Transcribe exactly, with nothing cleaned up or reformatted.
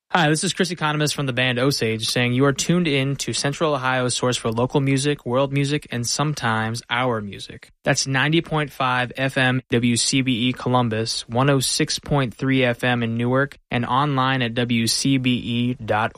Hi, this is Chris Economist from the band Osage saying you are tuned in to Central Ohio's source for local music, world music, and sometimes our music. That's ninety point five F M W C B E Columbus, one oh six point three F M in Newark, and online at W C B E dot org.